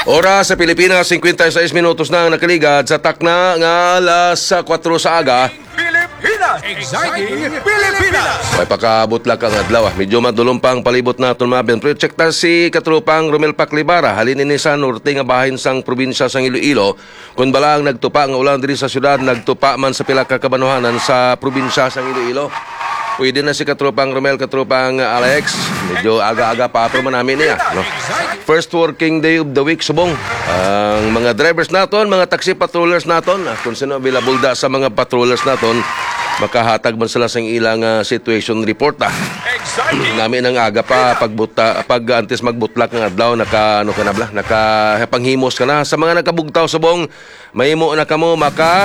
Oras sa Pilipinas, 56 minutos na nakaligad sa takna nga alas 4 sa aga. Pilipinas! Exciting Pilipinas! May pakabutla kang adlaw. Medyo madulumpang palibot na itong mabiyan. Pero check na si katrupang Romel Paclibara. Halinin ni sa norte nga bahin sang probinsya sang Iloilo. Kung balang nagtupa nga ulan diri sa syudad, nagtupa man sa pila ka kabanuhanan sa probinsya sang Iloilo. Pwede na si katrupang Romel, katrupang Alex. Medyo aga-aga pa pero namin niya. No? First working day of the week, subong. Ang mga drivers naton, mga taxi patrollers naton, kung sino available da sa mga patrollers naton, makahatag man sila sa ilang situation report. Namin ang aga pa, pag antes magbutlak ng adlaw, nakapanghimos ka na. Sa mga nakabugtaw subong, mahimo na kamo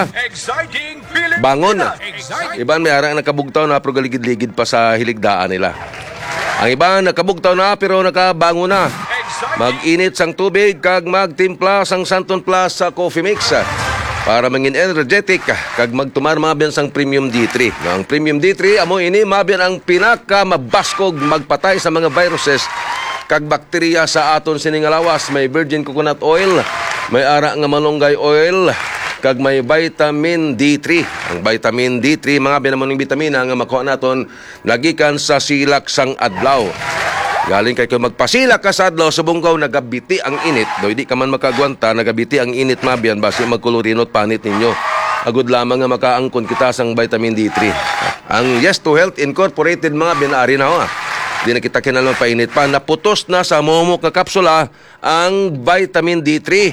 bangon. Iban may arang nakabugtaw na pero galigid-ligid pa sa hiligdaan nila. Ang iba nakabugtaw na pero nakabango na. Mag-init sang tubig kag magtimpla sang Santon Plus sa coffee mix para mangin energetic kag magtumar mabiyan sang Premium D3. Ang Premium D3 amo ini mabiyan ang pinaka mabaskog magpatay sa mga viruses kag bakterya sa aton sining lawas. May virgin coconut oil, may ara nga malunggay oil, kag may vitamin D3. Ang vitamin D3, mga binamoning vitamina nga makuha naton nagikan sa silak sang adlaw. Galing kay kung magpasilak ka sa adlaw, subong kaw nagabiti ang init. Do di ka man makagwanta, nagabiti ang init mabiyan basi magkolorinot panit ninyo. Agud lamang nga makaangkon kita sang vitamin D3. Ang Yes to Health Incorporated mga binaari na ho. Di na kita kinalang painit pa. Naputos na sa momok nga kapsula ang vitamin D3.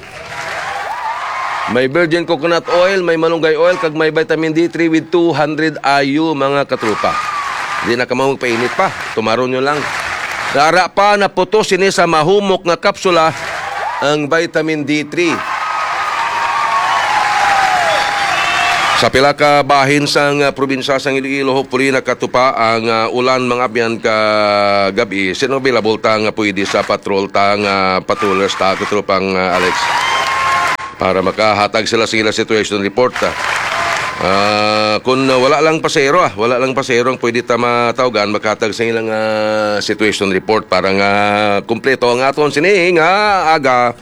May virgin coconut oil, may malunggay oil, kag may vitamin D3 with 200 IU mga katrupa. Di na ka magpainit pa. Tumaro nyo lang. Dara pa naputos ini sa mahumok nga kapsula ang vitamin D3. Sa pila ka bahin sang probinsya sang Iloilo, hopefully nakatupa ang ulan mga biyan ka gabi. Sino available ta nga pwede sa patrol ta nga patrollers ta katrupang Alex? Para makahatag sila situation report. Kung wala lang pasero ang pwede ta matawagan, makahatag sa ilang situation report para nga kumpleto ang aton sining aga.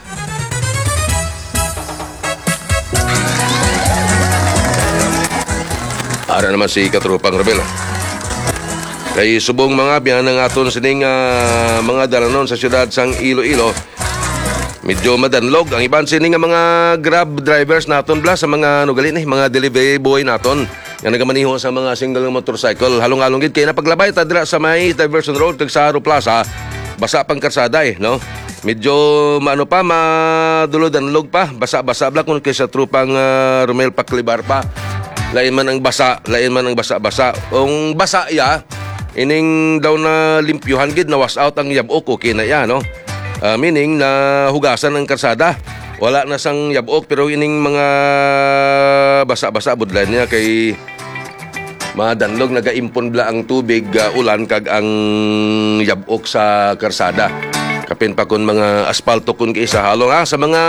Ara naman si katrupang Rebel. Kay subong mga biyan ng aton sining mga dalanon sa syudad sang Iloilo. Medyo madanlog ang iban sini nga mga Grab drivers naton bla sa mga nugalin mga delivery boy naton nga nagamaneho sa mga single motorcycle. Halong-halong gid kay napaglabay ta dira sa may diversion road kag sa Haro Plaza, basa pang karsada no. Medyo madulo-danlog pa, basa-basa bla kun kay sa trupang Romel Paclibar pa. Lain man ang basa. Ang basa ya ining daw na limpyuhan gid na wash out ang yabok okay na ya no. Meaning na hugasan ng karsada. Wala na sang yabok pero ining mga basa-basa budlan niya kay madanlog nagaimpon bla ang tubig ulan kag ang yabok sa karsada. Kapin pa kun mga asfalto kun kay sa halong sa mga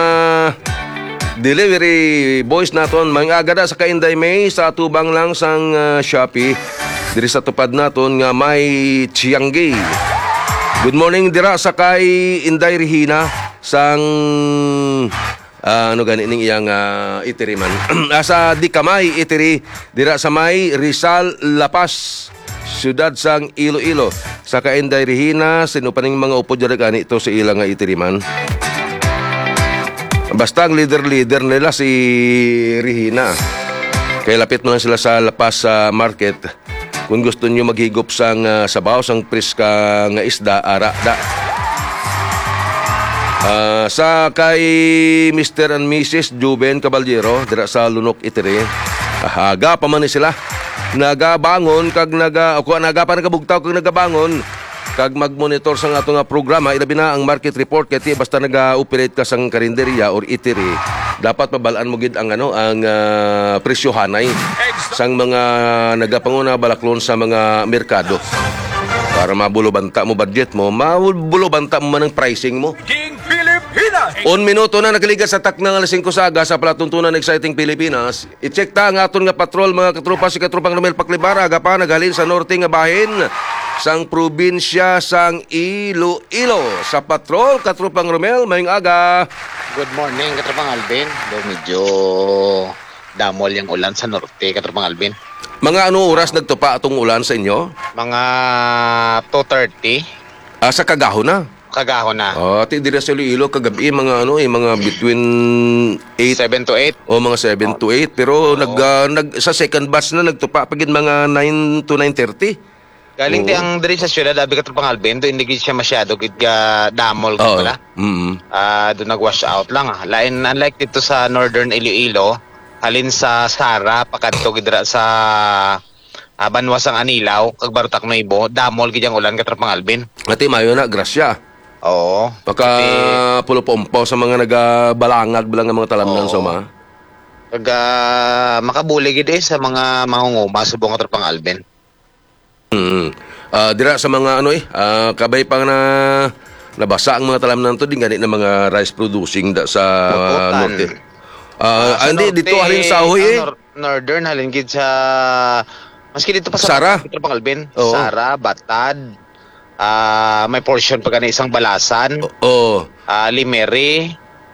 delivery boys naton mga agada sa Kainday May sa tubang lang sang Shopee diri sa tupad naton nga may Tiangge. Good morning dira sa kay Inday Regina sang ning iyang itiri man. Sa Dikamay itiri dira sa may Rizal Lapas, syudad sang Iloilo. Sa kay Inday Regina sinupaning mga upo dira kani ito sa ilang itiri man. Basta ang leader nila si Regina. Kay lapit mo lang sila sa Lapas Market. Kung gusto niyo maghigop sang sabaw sang priska nga isda ara da. Sa kay Mr. and Mrs. Juben Caballero dira sa Lunok Itiri. Aga pa man ni sila. Nagabangon kag naga pa nagabugtaw kag nagabangon kag magmonitor sang ato nga programa ilabi na ang market report kay basta naga-operate ka sang karinderya or itiri dapat mabalaan mo gid ang ang presyohanay sang mga nagapanguna balaklon sa mga merkado para mabulobanta mo budget mo, mabulobanta mo man ang pricing mo. Un minuto na nakaligas sa taknang alas 5 saga sa palatuntunan ng Exciting Pilipinas. I-check ta ang aton nga patrol mga katrupa si katrupang Romel Paclibara aga pa naghalin sa norte nga bahin sang probinsya sang Iloilo. Sa patrol katrupang Romel mayong aga. Good morning, Katrapang Alvin. Medyo damol yung ulan sa norte, Katrapang Alvin. Mga ano oras nagtupa atong ulan sa inyo? Mga 2:30, Sa Kagahon na. kagahon na. Ti dire sa Iloilo kagabi mga mga between 8 7 to 8. o mga 7 to 8 pero sa second batch na nagtupa pagid mga 9 to 9:30. Galing di ang diri sa syudad, abi Katrapang Alvin, do hindi gid siya masyado gid damol gid pala. Do nag-wash out lang. Lain unlike dito sa Northern Iloilo, halin sa Sara pakadto gid dira sa Banwasang Anilaw, kag Barutak Nuevo, damol gid ang ulan Katrapang Alvin. Ati mayo na grasya. Oo. Baka pulo-pompo sa mga nagabalangag bilang mga talamnan Oo. sa mga. Kag makabuli gid sa mga mangunguma subong Katrapang Alvin. Dira sa mga kabay pang nabasa ang mga talamnan to din gani na mga rice producing sa Bututan. norte. Sa Hindi norte, dito halin sa Ahoy Northern halin gid sa maski dito pa sa Sara? Katrapang Alvin. Oo. Sara, Batad. May portion pa gani isang Balasan. Oo. Limeri.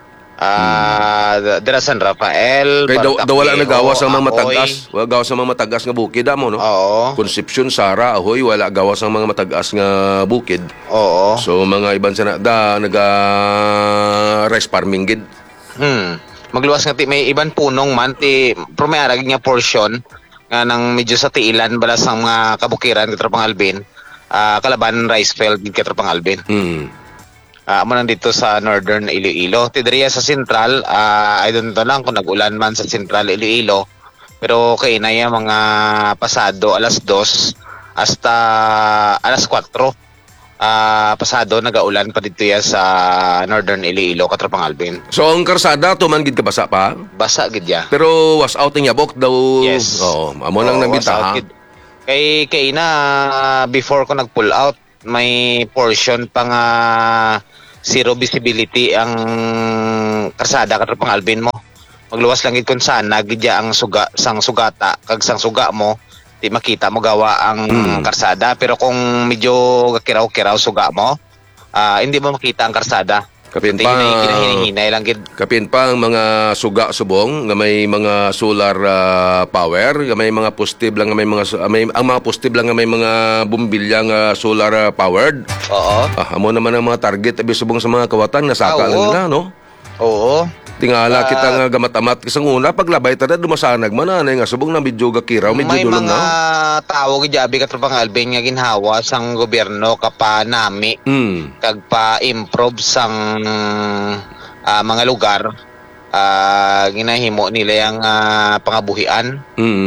Dira San Rafael. Kaya Bartaqueo, wala nagawas ang mga Ahoy. matagas. Wala gawas ang mga matagas nga bukid mo no. Oo. Concepcion, Sara, Ahoy, wala gawas ang mga matagas nga bukid. Oo. So mga iban sa naga rice farming gid. Magluwas nga ti may iban punong man ti pero may arag nga portion nga nang medyo sa tiilan balas ang mga kabukiran Katrapang Alvin. Kalaban rice field gid Katrapang Alvin. Amo nandito sa Northern Iloilo. Ti diriya sa Central, I don't know lang kung nag-ulan man sa Central Iloilo. Pero kay na ya mga pasado alas 2 hasta alas 4. Pasado nagaulan pa dito ya sa Northern Iloilo Katrapang Alvin. So ang karsada tuman gid ka basa pa. Basa gid ya. Pero was out ng yabok daw. Yes. Oo, amo lang Oo, nabintaha. was out, kid. Kay na before ko nag-pull out, may portion pa nga zero visibility ang karsada Katrapang Alvin mo. Magluwas lang gid kun saan nagidya ang sang sugata kag sang suga mo, di makita mo gawa ang karsada, pero kung medyo kiraw-kiraw suga mo, hindi mo makita ang karsada. Kapin Hindi pa hinahinay lang gid. kapin pa ang mga suga subong nga may mga solar power, nga may mga positive lang nga ang mga positive lang nga may mga bumbilya nga solar powered. Oo. Amo naman ang mga target abi subong sa mga kawatan nasaka lang Oo. nila no. Oo. Tingala kita nga gamamat kasang una paglabay tada dumasanag man nga subong na medyo gakiraw medyo May dulong mga na. tao gidyabi Katrapang Alvin nga ginhawa sang gobyerno kapanami kag pa-improve sang mga lugar, ginahimo nila yang pangabuhian.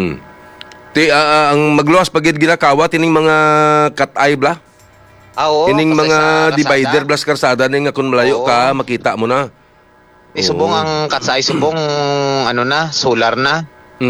Ang magluwas pagid ginakawa tining mga cut-eye bla. Oo, Ining kasi mga sa divider kalsada, blas karsada ning nga kun malayo Oo. ka makita mo na. Subong ang katsay subong solar na.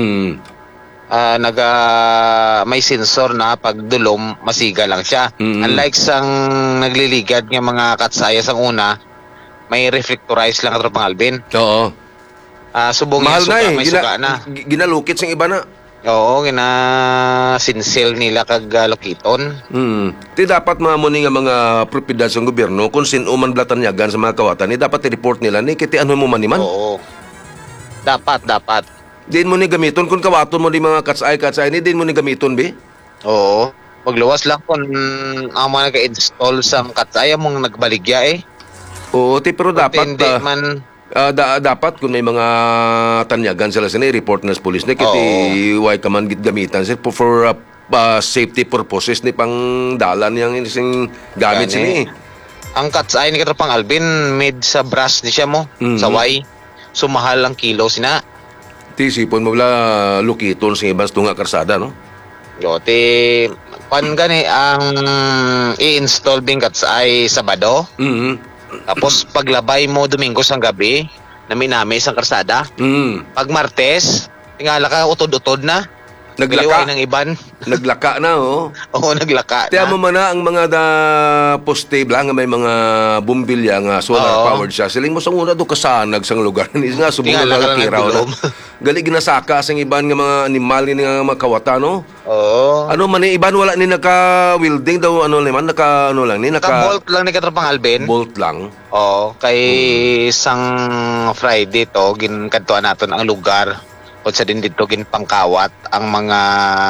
May sensor na pag dulom masiga lang siya. Unlike sang nagliligad nga mga katsaya sang una, may reflectorize lang Katrapang Alvin. Oo. Subong Mahal yung na suga, eh. may suga na. Ginalukit sing iba na. Oo, sinsil nila kag lokiton. Ti dapat mamuni nga mga propiedad sa gobyerno kung sino man blatanyagan sa mga kawatan, dapat i-report nila ni kiti ano mo man iman. Oo. Dapat. Din mo ni gamiton kung kawaton mo di mga katsay ni din mo ni gamiton be. Oo. Magluwas lang kung ang mga nag-install sa katsaya mong nagbaligya eh. Oo, pero dapat Hindi man. dapat kung may mga tanyagan sila sa report na sa police na kiti why ka man gamitan sir for safety purposes ni pang dalan yang ising gamit sini. Ang katsay ni Katrapang Alvin made sa brass ni siya mo, sa way. Sumahal ang kilo sina. Ti sipon mo bala lukiton sa ibang tunga karsada no. Yo ti pan gani ang i-install bing katsay Sabado. Tapos paglabay mo Domingo sang gabi, nami-nami sang karsada. Pag Martes, tingala ka utod-utod na. Naglaka. Giliway ng iban. Naglaka na, oh. Oo, naglaka Tiyan mo na. man na ang mga poste nga may mga bumbilya nga solar Oo. powered siya. Siling mo sa una do kasanag sang lugar ni nga subong Tingala na ka lang tiraw na. nagdulom. Gali ginasaka sang iban nga mga animal ni nga makawata no. Oo. Ano man ni iban wala ni naka welding daw ano naman naka ano lang ni naka Ka-bolt lang ni Katropang Alvin. bolt lang. Oo, kay isang Friday to ginkantuan naton ang lugar. Kung sa din dito ginpangkawat ang mga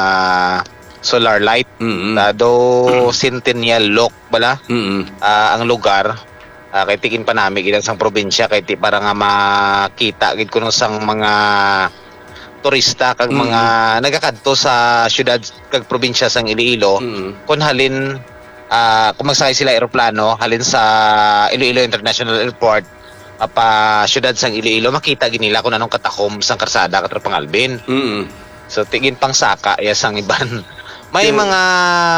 solar light. Mm. Dado Centennial Lock bala. Mm. Ang lugar kay tikin pa nami gid sang probinsya kay ti para nga makita gid kuno sang mga turista kag mga nagakadto sa syudad kag probinsya sang Iloilo kun halin kung magsakay sila eroplano halin sa Iloilo International Airport pa syudad sang Iloilo makita gid nila kung anong katakom sang karsada Katropang Alvin. Mm. So tigin pang saka ya sang iban. May Yeah. mga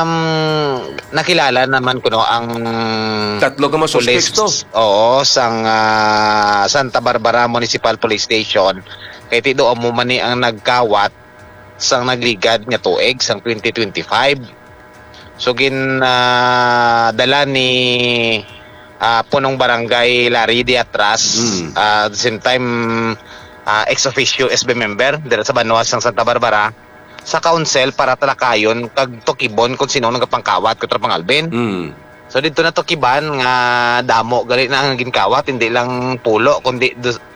nakilala naman kuno ang Tatlo ka police. masuspect to. Oo, sang Santa Barbara Municipal Police Station. Kay ti do mo man ni ang nagkawat sang nagligad nga tuig sang 2025. So dala ni punong barangay Larry Diatras at the same time ex officio SB member dira sa Banuas ng Santa Barbara sa council para talakayon kag tukibon kung sino nagapangkawat Katropang Alvin. Mm. So dito na tukiban nga damo gali na ang ginkawat hindi lang pulo kundi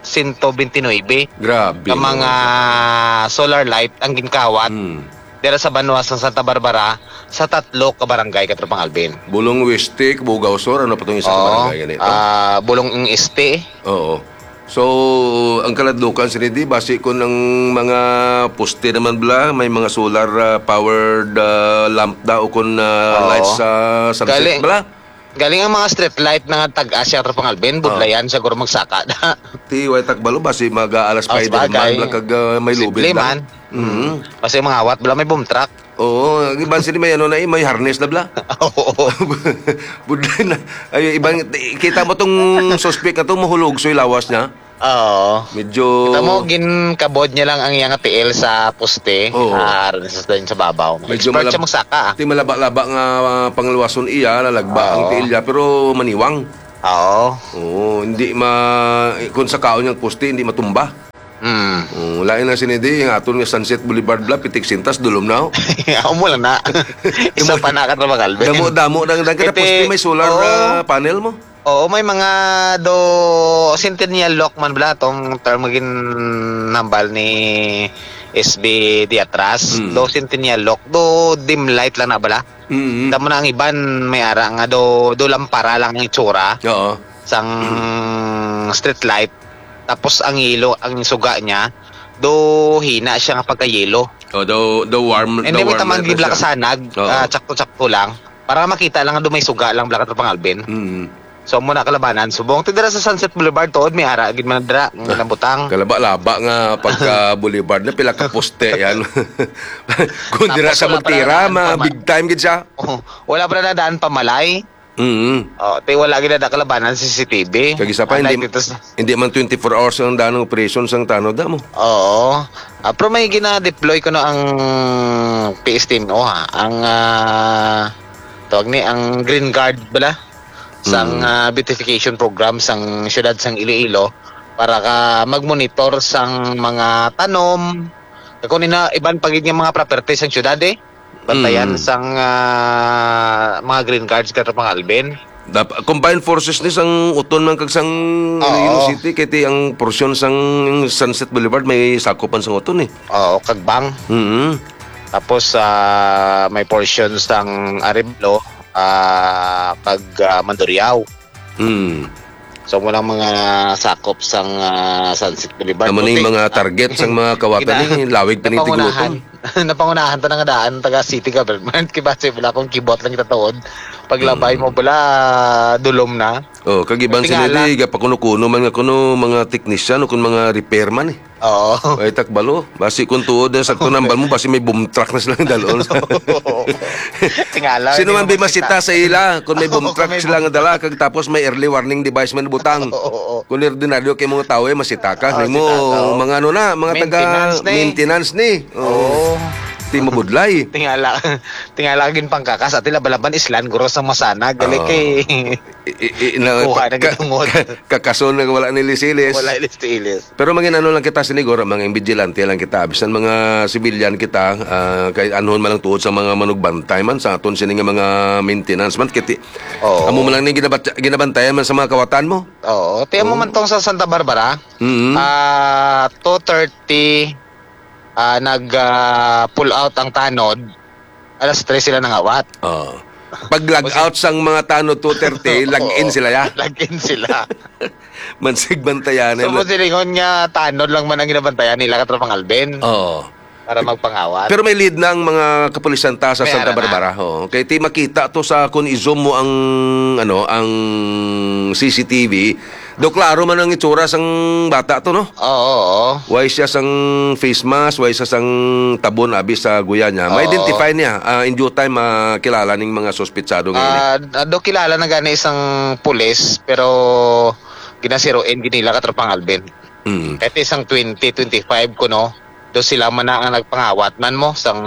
129 Grabe. ka mga solar light ang ginkawat dira sa Banuas ng Santa Barbara sa 3 ka barangay Katropang Alvin. Bulong Westik, Bugaw Sur, ano pa itong isang Oo. barangay ganito? Bulong ng este. Oo. So, ang kaladlukan sa di, base ko ng mga poste naman bla, may mga solar powered lamp daw kung Oo. lights sa sunset Galing. bla. Galing ang mga street light na tag-Asya Katropang Alvin, budlayan siguro magsaka na. Ti way takbalo base mag-alas Oh, 5 naman sabagay. bla kag may lubid Simple lang. man. Kasi mga awat bala may boom truck. Oo, ang iban sila may ano na may harness na bla. Oo. Budlay na. Ay, ibang kita mo tong suspect na to mahulog so lawas niya. Oo. Medyo Kita mo, ginkabod niya lang ang iyang tiil sa poste. Oo. Harnesses din sa babaw. Medyo Expert siya magsaka. Ti malaba-laba nga pangluwason iya, lalagba ang Oo. tiilya pero maniwang. Oo. Oo, hindi kung sa kaon niyang poste hindi matumba. Lain na sinidi yung aton nga Sunset Boulevard bla pitik sintas dulom na. Ako mo lang na. Isa pa na Katropang Alvin. Damo dang kada Iti- poste may solar Oo. panel mo. Oo, may mga Centennial Lock man bala tong term maging nambal ni SB Diatras. Do Centennial Lock, do dim light lang na bala. Mm. Damo na ang iban may ara nga do lampara lang ang itsura Oo. sang street light. Tapos ang yelo, ang suga niya do hina siya nga pagka-yelo. Oh, the warm And then may warm tamang light gibla na siya. kasanag, Oo. tsakto-tsakto lang. Para makita lang nga do may suga lang bala Katropang Alvin. Mm. So muna kalabanan subong tidira sa Sunset Boulevard tuod may ara gid man dira ng butang. Kalaba-laba nga pagka boulevard na pila ka poste yan. Kung dira Tapos sa wala pa magtira, na- big time gid siya. Oh, wala pa na daan pamalay. Mm. Oh, tay wala gid na kalabanan sa CCTV. Kag isa pa hindi Unlike dito sa- hindi man 24 hours ang danong operation sang tanod mo. Oo. Pero may gina-deploy ko no ang PSTMO ha. Ang tawag ni ang Green Guard bala sang beautification program sang syudad sang Iloilo para ka magmonitor sang mga tanom. Kung ina iban pagid nga mga properties sang syudad bantayan sang mga Green Guards Katropang Alvin. Combined forces ni sang uton man kag sang Iloilo City kay ti ang porsyon sang Sunset Boulevard may sakupan sang uton eh. Oo, kagbang. Tapos may portions sang Arevalo kag Mandurriao. So mulang mga sakop sang Sunset Boulevard. Amo ni mga target sang mga kawatan ni lawig pa ni tigutom. Napangunahan ta nga daan taga city government kay base wala kong kibot lang kita tuod. Paglabay mo bala dulom na. Oh, kag iban Tingala. sila di pakuno-kuno man nga kuno mga technician o kun mga repairman eh. Oo. Ay takbalo, basi kun tuod na sa tunambal mo basi may boom truck na sila dalon. Tingala. Sino man hindi mo bimasita sa ila kung may boom Oo, truck kung may sila nga dala kag tapos may early warning device man butang. Oo. Kung ordinaryo kay mga tao masita ka, Oo, mo sita ka, oo. mga ano na, mga taga Maintenance ni. maintenance ni. Oo. ti mabudlay. Tingala gin pangkakas at tila balaban islan guro sa masana gali Oo. kay kuha na gitungod. Kakason na wala ni Lisilis. Wala ilis-ilis. Pero mga ano lang kita siniguro, mga vigilante lang kita. Bisan mga sibilyan kita, kay anuhon man lang tuod sa mga manugbantay man sa aton sini nga mga maintenance man kiti. Oo. Amo man lang ni ginabantayan man sa mga kawatan mo. Oo, tiyan mo man tong sa Santa Barbara. Mhm. 2:30 nag pull out ang tanod. Alas 3 sila nangawat. Oh. Pag log out sang mga tanod 2:30, log in sila ya. Lagin sila. Mansig bantayan. So mo silingon nga tanod lang man ang ginabantayan nila katropang Alben Oo. para magpangawat. Pero may lead na ang mga kapulisan ta sa May Santa ara na. Barbara. Oh. Kaya ti makita to sa kung i-zoom mo ang ang CCTV, do klaro man ang itsura sang bata to, no? Oo. Why siya sang face mask, why siya sang tabon abi sa guya niya. Oo. Ma-identify niya in due time kilala ning mga suspitsado ngayon. Do kilala na gani isang pulis pero ginasiroin ginila katropang Alben. Mm. Kahit isang 20-25 ko no, do sila man ang nagpangawat man mo sang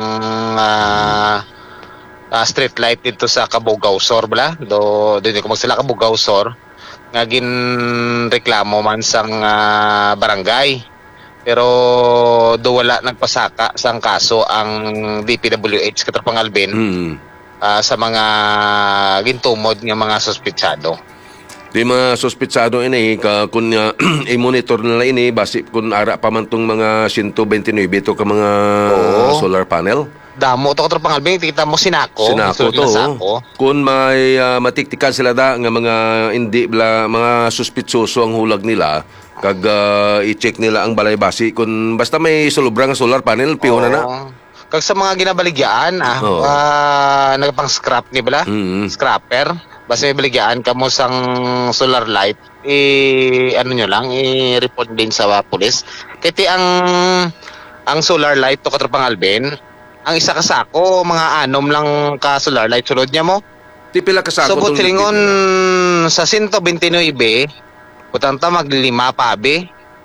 street light dito sa Kabugaw-Sor bala. Do ko sila Kabugaw-Sor nga gin reklamo man sang barangay. Pero do wala nagpasaka sang kaso ang DPWH katropang Alben Mm. sa mga gintumod nga mga suspitsado. Di mga suspitsado ini kun i-monitor nila ini basi kun ara pa man tong mga 129 to ka mga Oo. solar panel. Damo to katropang Alben, kita mo sinako. Sinako sulod to. na sako. Kung may matiktikan sila da nga mga hindi bla mga suspitsoso ang hulag nila kag i-check nila ang balay basi kung basta may sulubrang solar panel piho na na. Oo. Kag sa mga ginabaligyaan, Oo. nagpang scrap ni bala, Mhm. scrapper. Basta may baligyaan ka mo sang solar light, ano nyo lang, i-report din sa pulis. Kaya ang solar light to katropang Alben, ang isa ka sako, mga anom lang ka solar light, sulod niya mo. Di pila ka sako So, tong butilingon liquid. sa 129, putanta maglima pa, be.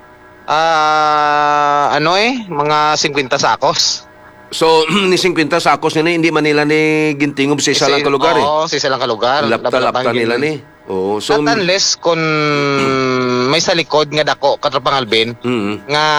Mga 50 sakos. So ni 50 sakos nila hindi man nila ni gintingob sa isa lang ka lugar eh. Oo, sa isa lang ka lugar. Lapta-lapta nila ni. Oo, so At unless kung may sa likod nga dako katropang Alben Mhm. nga